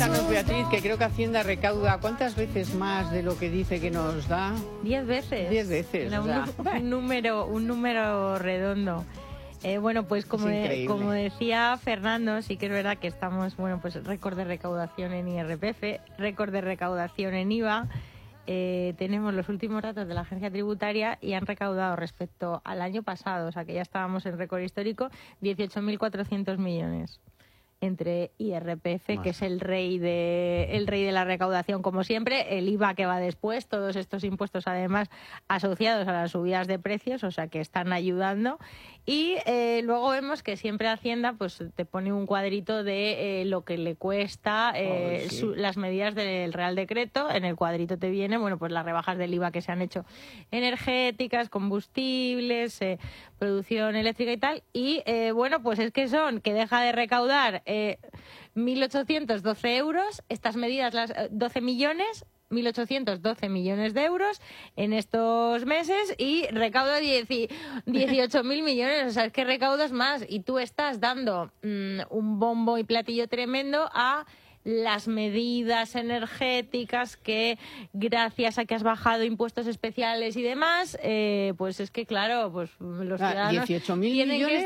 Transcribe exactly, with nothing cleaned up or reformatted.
Cuéntanos, Beatriz, que creo que Hacienda recauda ¿cuántas veces más de lo que dice que nos da? Diez veces. Diez veces. No, o sea. un, un número, un número redondo. Eh, bueno, pues como, de, como decía Fernando, sí que es verdad que estamos, bueno, pues récord de recaudación en I R P F, récord de recaudación en I V A. Eh, tenemos los últimos datos de la agencia tributaria y han recaudado respecto al año pasado, o sea que ya estábamos en récord histórico, dieciocho mil cuatrocientos millones. Entre I R P F, Más. que es el rey de el rey de la recaudación, como siempre, el I V A que va después, todos estos impuestos además asociados a las subidas de precios, o sea que están ayudando. Y eh, luego vemos que siempre Hacienda pues te pone un cuadrito de eh, lo que le cuesta eh, oh, sí. su, las medidas del Real Decreto. En el cuadrito te viene, bueno, pues las rebajas del I V A que se han hecho energéticas, combustibles, eh, producción eléctrica y tal. Y eh, bueno, pues es que son que deja de recaudar Eh, mil ochocientos doce euros, estas medidas, las doce millones, mil ochocientos doce millones de euros en estos meses y recauda dieciocho mil millones, o sea, es que recaudas más y tú estás dando mmm, un bombo y platillo tremendo a las medidas energéticas que gracias a que has bajado impuestos especiales y demás, eh, pues es que claro, pues los ah, ciudadanos dieciocho mil tienen millones que